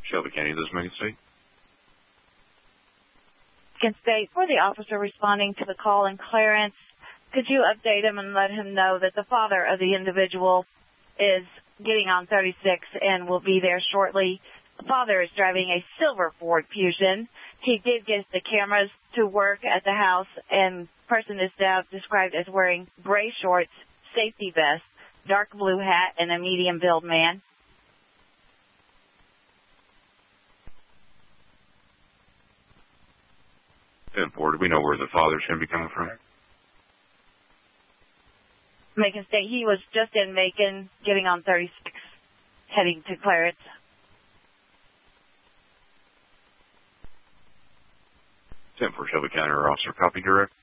Shelby County, this Macon State. Macon State, for the officer responding to the call in Clarence, could you update him and let him know that the father of the individual is getting on 36 and will be there shortly? The father is driving a silver Ford Fusion. He did get the cameras to work at the house, and person is now described as wearing gray shorts, safety vest, dark blue hat, and a medium-build man. Do we know where the father's going to be coming from? Macon State, he was just in Macon, getting on 36, heading to Clarence. 10-4 Shelby County, officer, copy direct.